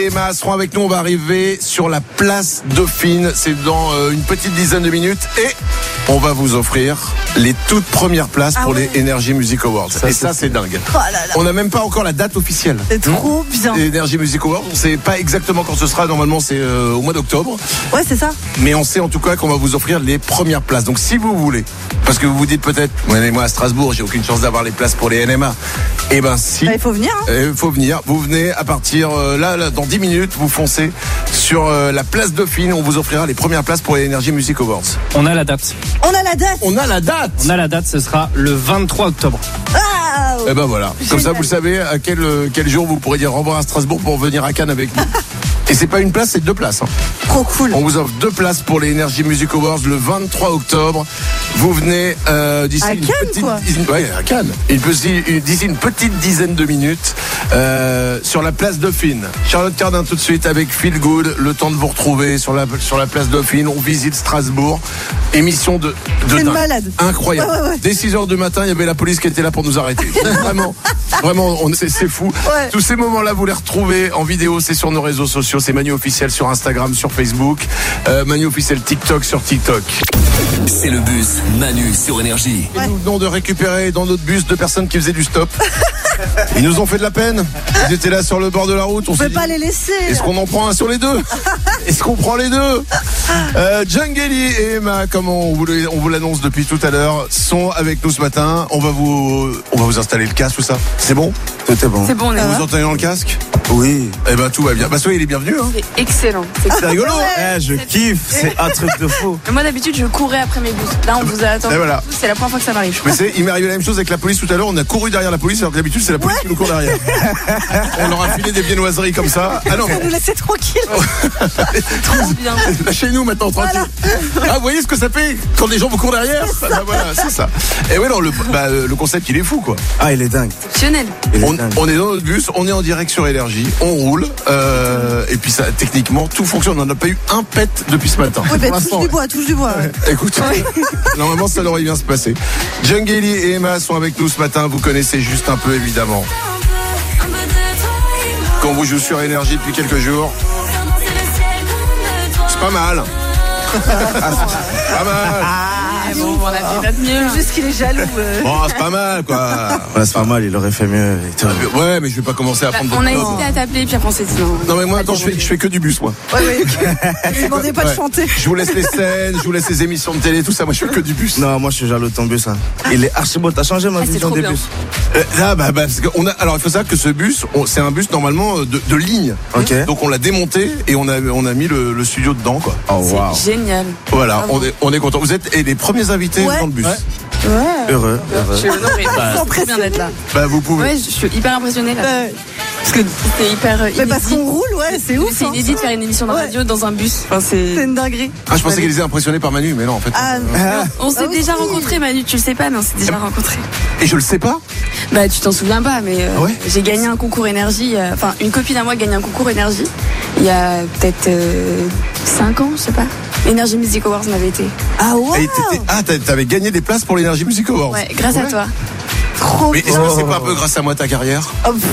Emma seront avec nous, on va arriver sur la place Dauphine, c'est dans une petite dizaine de minutes et on va vous offrir les toutes premières places pour les Energy Music Awards. Et ça c'est dingue. Oh là là. On n'a même pas encore la date officielle. C'est trop bien. Les Energy Music Awards, on ne sait pas exactement quand ce sera, normalement c'est au mois d'octobre. Ouais, c'est ça. Mais on sait en tout cas qu'on va vous offrir les premières places. Donc si vous voulez, parce que vous vous dites peut-être, moi à Strasbourg, j'ai aucune chance d'avoir les places pour les NMA. Eh ben si. Il faut venir. Il faut venir. Vous venez à partir là, dans 10 minutes, vous foncez sur la place Dauphine. On vous offrira les premières places pour les Energy Music Awards. On a la date. On a la date. On a la date. On a la date, ce sera le 23 octobre. Ah, Et ben voilà. Comme ça, vous le savez à quel jour vous pourrez dire au revoir à Strasbourg pour venir à Cannes avec nous. Et c'est pas une place, c'est 2 places. Trop cool. On vous offre 2 places pour les Energy Music Awards le 23 octobre. Vous venez d'ici à une Cannes, petite quoi. Ouais, à Cannes. D'ici une petite dizaine de minutes sur la place Dauphine. Charlotte Cardin tout de suite avec Feel Good. Le temps de vous retrouver sur la place Dauphine. On visite Strasbourg. Émission de C'est dingue. malade. Incroyable. Ouais. Dès 6h du matin, il y avait la police qui était là pour nous arrêter. Vraiment, c'est fou. Ouais. Tous ces moments-là, vous les retrouvez en vidéo. C'est sur nos réseaux sociaux. C'est Manu officiel sur Instagram, sur Facebook. Manu officiel TikTok sur TikTok. C'est le bus Manu sur Énergie. Et nous venons de récupérer dans notre bus 2 personnes qui faisaient du stop. Ils nous ont fait de la peine. Ils étaient là sur le bord de la route. On peut pas les laisser. Est-ce qu'on en prend un sur les 2? Est-ce qu'on prend les 2? Djangeli et Emma, comme on vous l'annonce depuis tout à l'heure, sont avec nous ce matin. On va vous installer le casque, tout ça. C'est bon? Tout est bon. C'est bon, on est Vous entendez dans le casque? Oui. Eh ben tout va bien. Bah soyez les bienvenus. Hein. C'est excellent. C'est rigolo. Je kiffe, c'est un truc de fou. Moi d'habitude je courais après mes bus. Là on vous a attendu. Et voilà. C'est la première fois que ça m'arrive. Mais il m'est arrivé la même chose avec la police tout à l'heure. On a couru derrière la police alors que d'habitude c'est la police qui nous court derrière. On leur a filé des viennoiseries comme ça. Ah non, Vous nous laissez tranquille. Trop bien. lâchez-nous maintenant tranquille. Ah vous voyez ce que ça fait quand les gens vous courent derrière? Bah, voilà, c'est ça. Et ouais non, le concept il est fou quoi. Ah, il est dingue. Exceptionnel. On est dans notre bus, on est en direct sur Énergie, on roule et puis ça techniquement tout fonctionne. On n'a pas eu un pet depuis ce matin. Oui, Pour l'instant, touche du bois. Écoute, normalement ça devrait bien se passer. Djangeli et Emma sont avec nous ce matin. Vous connaissez juste un peu évidemment. Quand on vous joue sur Énergie depuis quelques jours, c'est pas mal. Pas mal. Bon, on a fait notre mieux. Juste qu'il est jaloux. Bon, c'est pas mal quoi. Ouais, c'est pas mal, il aurait fait mieux. Et tout. Ouais, mais je vais pas commencer à prendre On a votre hésité à t'appeler puis après on s'est dit non. Non mais moi attends, je fais que du bus moi. Ouais. Ne demandez pas de Ouais. chanter. Je vous laisse les scènes, je vous laisse les émissions de télé, tout ça. Moi je fais que du bus. Non, moi je suis jaloux de ton bus. Hein. Il est archi beau, t'as changé ma c'est vision trop des bien. bus. Parce qu'on a. Alors il faut savoir que ce bus, c'est un bus normalement de ligne. Ok. Donc on l'a démonté et on a mis le studio dedans quoi. Oh waouh. C'est génial. Voilà, on est content. Vous êtes les premiers invités Ouais. dans le bus. Heureux. Je suis honorée. C'est trop bien d'être là. Bah vous pouvez. Ouais, je suis hyper impressionnée là. Parce que c'est hyper Mais parce inédit. qu'on roule, ouais, c'est ouf. C'est inédit de faire une émission de radio dans un bus. Enfin, C'est c'est... une dinguerie. Ah je pensais qu'ils étaient impressionnés par Manu, mais non en fait. On s'est oui. déjà rencontrés, Manu, tu le sais pas, mais on s'est déjà rencontrés. Et je le sais pas. Bah, tu t'en souviens pas, mais Ouais. j'ai gagné un concours énergie. Enfin, une copine à moi a gagné un concours énergie il y a peut-être 5 ans, je sais pas. Energy Music Awards m'avait été. Ah ouais. Et t'avais gagné des places pour l'Energy Music Awards. Ouais, grâce à toi. Trop Mais est-ce que c'est pas un peu grâce à moi ta carrière?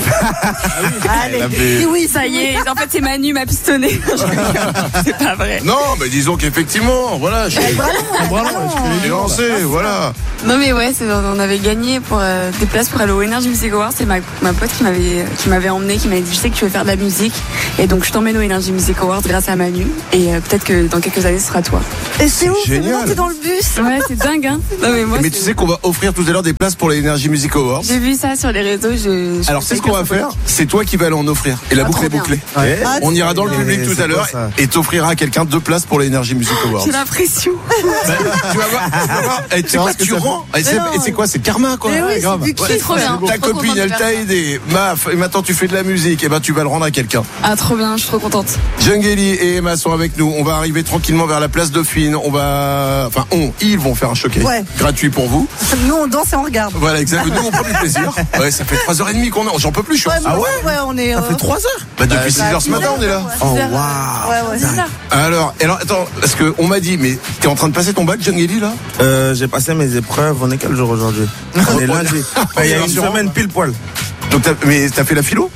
Allez. Oui, ça y est. En fait, c'est Manu m'a pistonné. C'est pas vrai. Non, mais disons qu'effectivement, voilà, je suis lancé, voilà. Non mais ouais, on avait gagné pour des places pour aller au Energy Music Awards. C'est ma pote qui m'avait emmené, qui m'avait dit je sais que tu veux faire de la musique et donc je t'emmène au Energy Music Awards grâce à Manu et peut-être que dans quelques années ce sera toi. Et c'est ouf, génial. t'es dans le bus. Ouais, c'est dingue hein. Non mais moi. Mais tu sais qu'on va offrir tout à l'heure des places pour les Energy Music Awards. J'ai vu ça sur les réseaux. Alors c'est ce qu'on va faire, c'est toi qui vas aller en offrir et la boucle trop est bien. bouclée. Ouais. On ira dans le public tout c'est à l'heure quoi, ça et t'offrira à quelqu'un 2 places pour les Energy Music Awards. J'ai l'impression. Tu vas voir. Et tu sais quoi, tu rends. Et c'est quoi, c'est karma quoi. Mais oui, Grave. c'est du kiff. C'est trop bien. Ta Je suis trop copine, contente de elle faire t'a ça. aidé, et maintenant tu fais de la musique, et ben tu vas le rendre à quelqu'un. Ah trop bien, je suis trop contente. Djangeli et Emma sont avec nous. On va arriver tranquillement vers la place Dauphine. Ils vont faire un showcase gratuit pour vous. Nous, on danse et on regarde. Voilà, exactement. Nous, on prend du plaisir. Ouais, ça fait 3h30 qu'on est. J'en peux plus, je suis Ouais, on est. Ça fait 3 heures. Bah, depuis 6h ce matin, on est là. Oh waouh. Ouais. C'est ça. Alors, attends, parce qu'on m'a dit, mais t'es en train de passer ton bac, Djangeli, là? J'ai passé mes épreuves. On est quel jour aujourd'hui? On est lundi. Il y a une semaine pile poil. Donc, t'as fait la philo?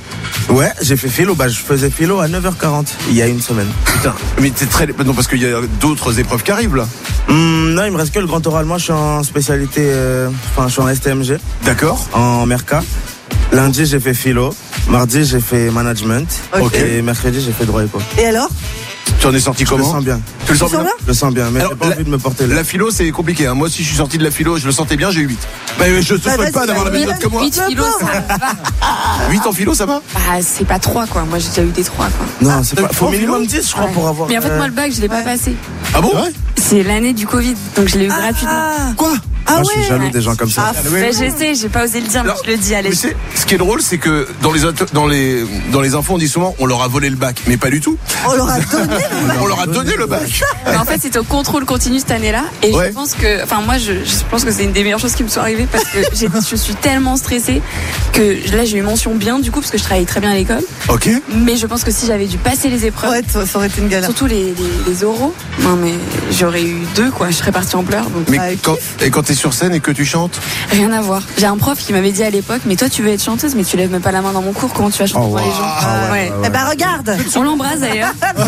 Ouais, j'ai fait philo. Je faisais philo à 9h40 il y a une semaine. Putain, mais t'es très. Non, parce qu'il y a d'autres épreuves qui arrivent là. Non, il me reste que le grand oral. Moi, je suis en spécialité. Je suis en STMG. D'accord. En Merca. Lundi, j'ai fait philo. Mardi, j'ai fait management. Ok. Et mercredi, j'ai fait droit éco. Et alors? Tu en es sorti Je le comment? sens bien. Tu le sens bien? Je le sens bien, mais Alors, j'ai pas envie de me porter là. La philo, c'est compliqué. Hein. Moi aussi, je suis sorti de la philo, je le sentais bien, j'ai eu 8. Bah, je te souhaite vas-y, pas d'avoir la même note que moi. 8 philo, ça va. 8 en philo, ça va? Bah, c'est pas 3 quoi. Moi j'ai déjà eu des 3 quoi. Non, c'est pas. Faut en minimum philo 10, je crois, Ouais. pour avoir. Mais en fait, moi le bac, je l'ai pas passé. Ah bon? C'est l'année du Covid, donc je l'ai eu gratuitement. Quoi? Ah Moi, je suis ouais. jaloux des gens comme ça. Ah, Bah, j'essaie, j'ai pas osé le dire, mais Alors, je le dis, allez. Mais ce qui est drôle, c'est que dans les infos, on dit souvent on leur a volé le bac, mais pas du tout. on leur a donné. On leur a donné le bac. Mais en fait, c'était au contrôle continu cette année-là. Et Ouais. je pense que, enfin, moi, je pense que c'est une des meilleures choses qui me sont arrivées parce que je suis tellement stressée que là, j'ai eu mention bien du coup parce que je travaillais très bien à l'école. Ok. Mais je pense que si j'avais dû passer les épreuves, Ouais, ça aurait été une galère. surtout les oraux, non mais j'aurais eu 2 quoi. Je serais partie en pleurs. Donc Mais Ah, quand t'es sur scène et que tu chantes, rien à voir. J'ai un prof qui m'avait dit à l'époque, mais toi, tu veux être chanteuse, mais tu lèves même pas la main dans mon cours. Comment tu vas chanter Oh, devant les wow. gens? Ah ouais, Eh ben regarde. On l'embrasse d'ailleurs.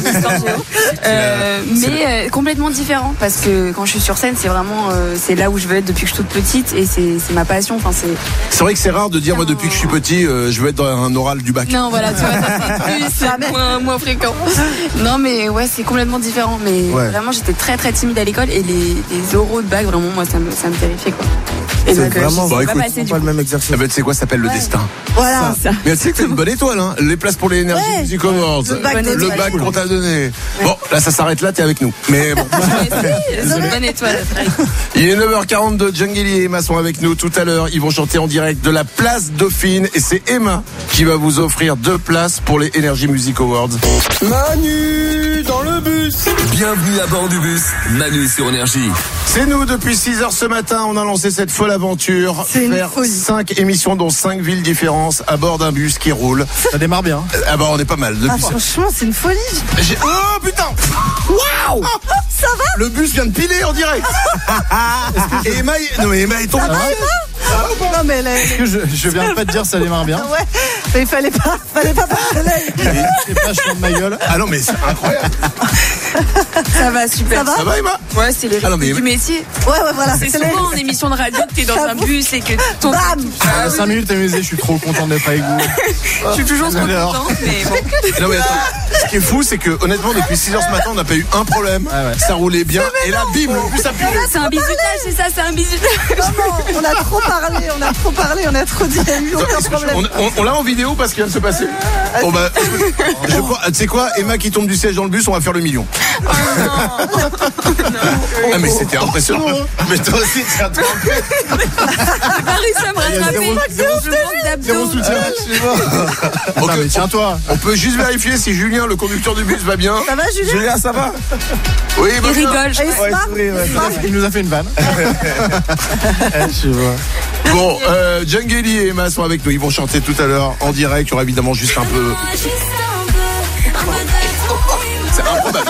Mais complètement différent parce que quand je suis sur scène, c'est vraiment c'est là où je veux être depuis que je suis toute petite et c'est ma passion. Enfin c'est vrai que c'est rare de dire moi depuis que je suis petit, je veux être dans un oral du bac. non voilà, tu vois, ça c'est plus moins fréquent. Non mais ouais, c'est complètement différent. Mais Ouais. vraiment, j'étais très très timide à l'école et les oraux de bac, vraiment moi ça me terrifiait quoi. Et C'est donc vraiment. je Bon, sais pas écoute, passer C'est du pas coup. le même exercice. Ah ben, tu sais quoi, ça s'appelle le destin. Voilà. Ça. Mais tu sais que t'as une bonne étoile, hein. Les places pour les Energy Ouais. Music Awards. Le bac de Le toi. bac qu'on t'a donné. Bon, là, ça s'arrête là, t'es avec nous. Mais bon. C'est une bonne étoile. Il est 9h42, Djangeli et Emma sont avec nous tout à l'heure. Ils vont chanter en direct de la place Dauphine. Et c'est Emma qui va vous offrir 2 places pour les Energy Music Awards. Manu dans le bus. Bienvenue à bord du bus. Manu sur Énergie. C'est nous, depuis 6h ce matin, on a lancé cette folle aventure. C'est une Faire folie. 5 émissions dans 5 villes différentes à bord d'un bus qui roule. Ça démarre bien. Ah bah on est pas mal. Ah, Depuis franchement, c'est une folie. Oh putain! Waouh! Ça va? Le bus vient de piler en direct. Et Emma, non mais Emma est tombée. Non mais elle est- Je viens pas de dire ça démarre bien. ouais. Mais il fallait pas passer l'œil. C'est pas je de ma gueule. Ah non mais c'est incroyable. Ça va super. Ça va Ça va Emma? Ouais, c'est les Ah non, rythmes mais- du métier. Ouais, voilà. C'est souvent en émission de radio que t'es dans un bus et que ton. Bam. À 5 minutes amusé, je suis trop content d'être avec vous. Je suis toujours trop Alors. contente, mais bon. Non mais attends, ce qui est fou c'est que honnêtement depuis 6h ce matin on n'a pas eu un problème. Ah ouais. Ça roulait bien et là bim le bus a pilé. C'est un bisutage, c'est ça, c'est un bisutage. Non, on a trop parlé, on a trop dit. Il y a eu aucun Est-ce que problème. on l'a en vidéo parce qu'il vient de se passer. Bon bah je crois, tu sais quoi, Emma qui tombe du siège dans le bus, on va faire le million. Ah mais c'était impressionnant. Mais toi aussi tu as trompé. J'ai pas réussi à me rattraper. Je manque d'abdos. Non, mais tiens-toi. On peut juste vérifier si Julien, le conducteur du bus, va bien. Ça va, Julien? Julia, ça va? Oui, Il va bien. rigole, je Et crois. Isma? souris, ouais. Il nous a fait une vanne. Je vois. Bon, Djangeli et Emma sont avec nous. Ils vont chanter tout à l'heure en direct. Il y aura évidemment juste un peu. C'est improbable.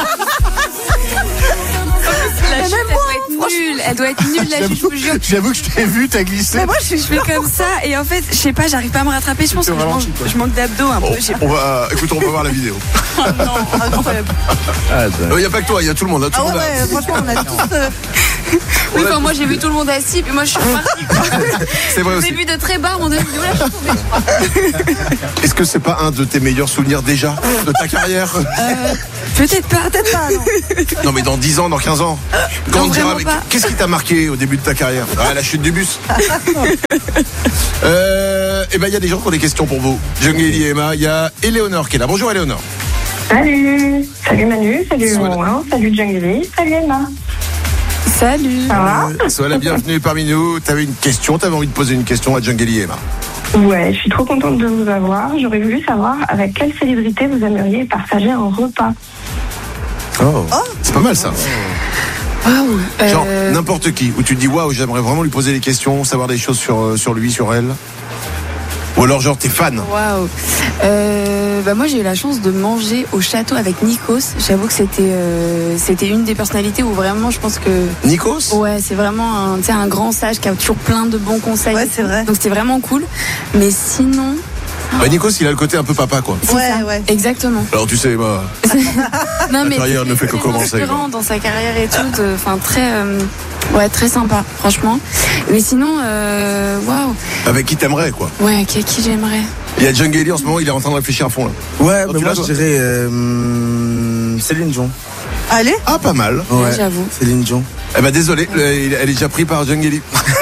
La chute, elle doit être nulle, la chute, je vous jure. J'avoue que je t'ai vu, t'as glissé. Mais moi, je Je fais comme ça et en fait, je sais pas, j'arrive pas à me rattraper. Je pense que je manque d'abdos un peu. Je sais pas. On va, écoute, on va voir la vidéo. incroyable. Il n'y a pas que toi, il y a tout le monde. Là, tout Ah le ouais, monde a- ouais, franchement, on a tous. Oui, enfin, moi j'ai vu tout le monde assis, puis moi je suis repartie. C'est vrai J'ai aussi. vu de très bas, mon dieu, là, je suis tombée. Est-ce que c'est pas un de tes meilleurs souvenirs déjà de ta carrière? Peut-être pas. Peut-être pas, non. Non, mais dans 10 ans, dans 15 ans. Quand Non, on dira, vraiment mais pas. qu'est-ce qui t'a marqué au début de ta carrière? Ah, la chute du bus. Eh ben, il y a des gens qui ont des questions pour vous. Djangeli et Emma, il y a Éléonore qui est là. Bonjour Éléonore. Salut, salut Manu, salut Voilà. Romain, salut Djangeli, salut Emma. Salut. Ça va? Sois la bienvenue parmi nous. T'avais une question, t'avais envie de poser une question à Djangeli et Emma. Ouais, je suis trop contente de vous avoir. J'aurais voulu savoir avec quelle célébrité vous aimeriez partager un repas. Oh. C'est pas mal ça. Waouh. Genre n'importe qui, où tu te dis waouh, j'aimerais vraiment lui poser des questions, savoir des choses sur lui, sur elle. Ou alors genre t'es fan. Waouh. Bah moi j'ai eu la chance de manger au château avec Nikos. J'avoue que c'était une des personnalités où vraiment je pense que Nikos? ouais, c'est vraiment un grand sage qui a toujours plein de bons conseils. Ouais, c'est vrai. Donc c'était vraiment cool. Mais sinon Bah, Nikos, il a le côté un peu papa, quoi. Ouais. Exactement. Alors, tu sais, moi. Non, mais carrière c'est ne fait que très commencer, inspirant dans sa carrière et tout. Enfin, très sympa, franchement. Mais sinon, waouh. Avec qui t'aimerais, quoi. Ouais, qui j'aimerais. Il y a Djangeli en ce moment, il est en train de réfléchir à fond, là. Ouais, Oh, mais tu moi l'as, je dirais Céline Dion. Allez. Ah, pas mal. Ouais, j'avoue. Céline Dion. Eh ben, désolé, elle est déjà prise par Djangeli.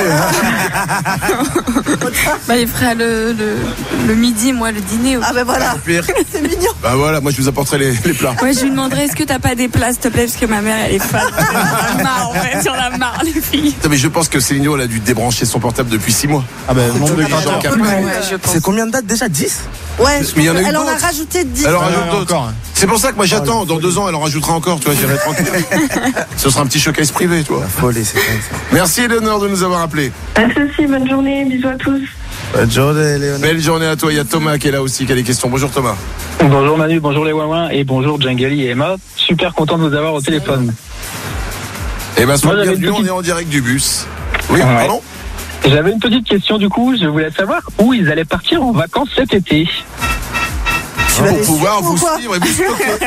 Bah, il fera le midi, moi, le dîner. Ah ben voilà. Pire. C'est mignon. Bah voilà, moi je vous apporterai les plats. Ouais, je lui demanderais est-ce que t'as pas des plats, s'il te plaît, parce que ma mère, elle est fan. On a marre, en fait, on a marre, les filles. Putain, mais je pense que Céline Dion, elle a dû débrancher son portable depuis 6 mois. Ah ben, nombre de grateurs. Ouais, je pense. C'est combien de dates déjà? 10? Ouais, Mais il y en a eu elle en a d'autres. rajouté 10. Alors, Ouais, rajoute d'autres. encore. C'est pour ça que moi j'attends. Dans 2 ans, elle en rajoutera encore. Tu vois, j'irai tranquille. Ce sera un petit showcase privé, tu vois. La folie, c'est dingue ça. Merci Eleonore de nous avoir appelé. Pas de soucis, bonne journée, bisous à tous. Bonne journée, Léonard. Belle journée à toi. Il y a Thomas qui est là aussi, qui a des questions. Bonjour Thomas. Bonjour Manu, bonjour les Wawins et bonjour Djangeli et Emma. Super content de vous avoir au téléphone. Eh ben, sois Moi, j'avais bienvenue. une On petite- est en direct du bus. Oui, Ouais. pardon. J'avais une petite question du coup, je voulais savoir où ils allaient partir en vacances cet été. vas Pour les pouvoir suivre ou vous quoi suivre et vous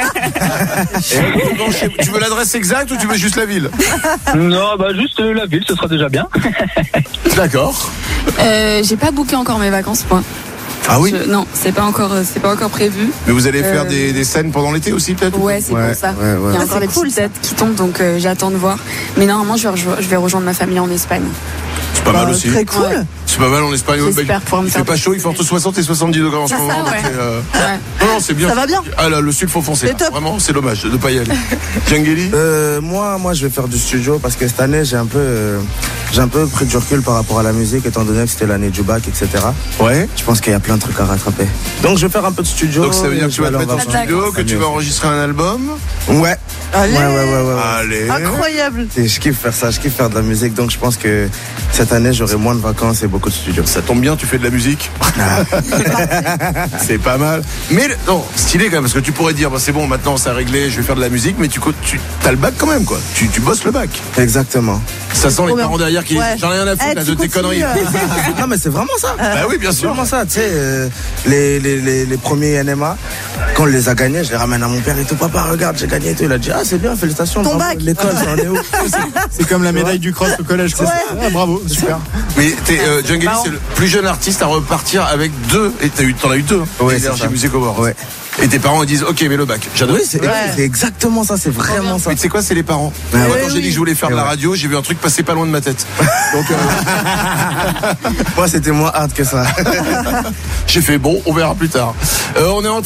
stocker. Tu veux l'adresse exacte ou tu veux juste la ville? Non, bah juste la ville, ce sera déjà bien. D'accord. J'ai pas booké encore mes vacances, moi. Ah oui. Non, c'est pas encore prévu. Mais vous allez faire Euh, des scènes pendant l'été aussi peut-être? Ouais, c'est Ouais, pour ça. ouais, ouais. Il y a Ah, encore c'est des cool, petites dates qui tombent, donc j'attends de voir. Mais normalement, je vais rejoindre ma famille en Espagne. C'est pas mal aussi. Très cool. Ouais. C'est pas mal en Espagne. J'espère pouvoir me Il fait faire pas des chaud, il fait entre 60 et 70 degrés en ce C'est moment. ça, donc ouais. c'est, Ouais. Non, c'est bien. Ça va bien. Ah là, le sud, faut foncer. C'est là. top. Vraiment, c'est dommage de pas y aller. Djangeli? Moi, je vais faire du studio parce que cette année, j'ai un peu pris du recul par rapport à la musique, étant donné que c'était l'année du bac, etc. Ouais. Je pense qu'il y a plein de trucs à rattraper. Donc, je vais faire un peu de studio. Donc ça veut dire que et tu vas te je vais mettre en aller en studio, vacances. que tu vas enregistrer un album. Ouais. Allez. Ouais. Allez. Incroyable. Et je kiffe faire ça, je kiffe faire de la musique. Donc, je pense que cette année, j'aurai moins de vacances et beaucoup de studio. Ça tombe bien, tu fais de la musique. C'est pas mal. Mais non, stylé quand même, parce que tu pourrais dire, bah, c'est bon, maintenant c'est réglé, je vais faire de la musique, mais tu as le bac quand même, quoi. Tu bosses le bac. Exactement. Ça sent les bien. parents derrière qui disent, Ouais. j'en ai rien à foutre Eh, là, tu de tes continues, conneries. Non, mais c'est vraiment ça. Bah oui, bien C'est sûr. vraiment ça, tu sais, les premiers NMA, quand on les a gagnés, je les ramène à mon père et tout, papa, regarde, j'ai gagné et tout. Il a dit, ah, c'est bien, félicitations. Ton bravo, bac. L'école, ça en est où? C'est comme la médaille du cross au collège. Quoi. Ah, bravo, super. Mais Djangeli, c'est le plus jeune artiste à repartir avec 2, et t'en as eu 2. Ouais, c'est chez ça. Music Awards. Ouais. Et tes parents ils disent, ok, mais le bac, j'adore. Oui, c'est exactement ça, c'est vraiment ça. Mais tu sais quoi, c'est les parents. Ouais, Moi, ouais, quand j'ai oui. dit que je voulais faire de la Ouais. radio, j'ai vu un truc passer pas loin de ma tête. Donc, Moi, c'était moins hard que ça. j'ai fait bon, on verra plus tard. On est en